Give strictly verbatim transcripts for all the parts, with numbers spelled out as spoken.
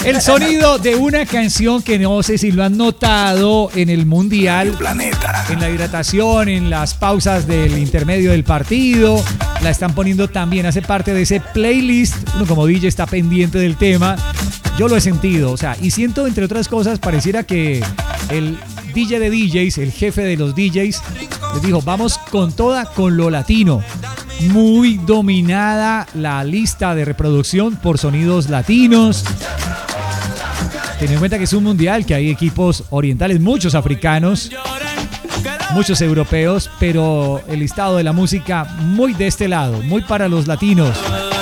El sonido de una canción que no sé si lo han notado en el Mundial. Planeta. En la hidratación, en las pausas del intermedio del partido. La están poniendo también, hace parte de ese playlist. Uno como D J está pendiente del tema. Yo lo he sentido, o sea, y siento, entre otras cosas, pareciera que el D J de D Js, el jefe de los D Js, les dijo, vamos con toda, con lo latino. Muy dominada la lista de reproducción por sonidos latinos. Teniendo en cuenta que es un mundial, que hay equipos orientales, muchos africanos, muchos europeos, pero el listado de la música muy de este lado, muy para los latinos.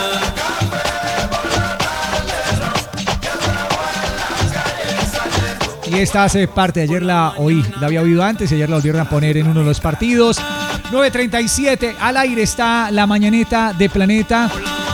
Y esta hace parte, ayer la oí, la había oído antes y ayer la volvieron a poner en uno de los partidos. nueve treinta y siete, al aire está la mañaneta de Planeta.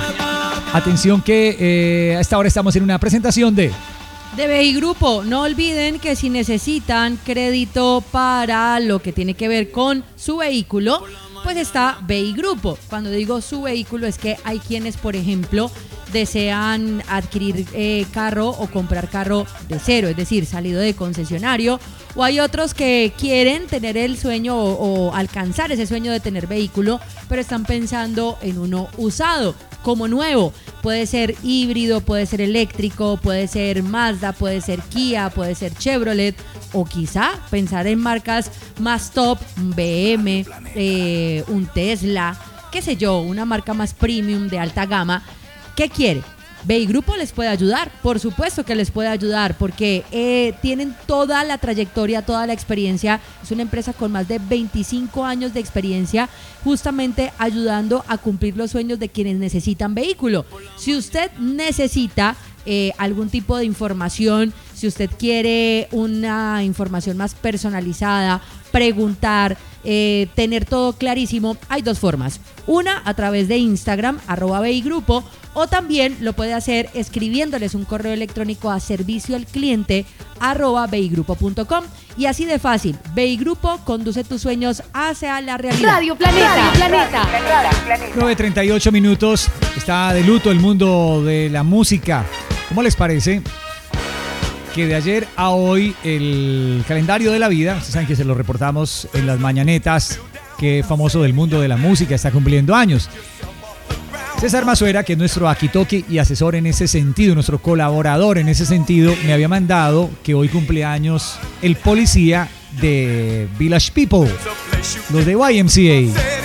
Atención que eh, a esta hora estamos en una presentación de... De Beigrupo. No olviden que si necesitan crédito para lo que tiene que ver con su vehículo, pues está Beigrupo. Cuando digo su vehículo es que hay quienes, por ejemplo, desean adquirir eh, carro o comprar carro de cero, es decir, salido de concesionario, o hay otros que quieren tener el sueño o, o alcanzar ese sueño de tener vehículo, pero están pensando en uno usado, como nuevo. Puede ser híbrido, puede ser eléctrico, puede ser Mazda, puede ser Kia, puede ser Chevrolet, o quizá pensar en marcas más top, un B M, eh, un Tesla, qué sé yo, una marca más premium de alta gama. ¿Qué quiere? Beigrupo les puede ayudar, por supuesto que les puede ayudar, porque eh, tienen toda la trayectoria, toda la experiencia. Es una empresa con más de veinticinco años de experiencia, justamente ayudando a cumplir los sueños de quienes necesitan vehículo. Si usted necesita eh, algún tipo de información, si usted quiere una información más personalizada, preguntar, eh, tener todo clarísimo, hay dos formas. Una, a través de Instagram, arroba Beigrupo, o también lo puede hacer escribiéndoles un correo electrónico a servicio al cliente arroba beigrupo punto com. Y así de fácil, Beigrupo conduce tus sueños hacia la realidad. Radio Planeta. Radio Planeta. nueve treinta y ocho minutos, está de luto el mundo de la música. ¿Cómo les parece que de ayer a hoy el calendario de la vida, ustedes saben que se lo reportamos en las mañanetas, que famoso del mundo de la música, está cumpliendo años? César Mazuera, que es nuestro akitoki y asesor en ese sentido, nuestro colaborador en ese sentido, me había mandado que hoy cumple años el policía de Village People, los de Y M C A.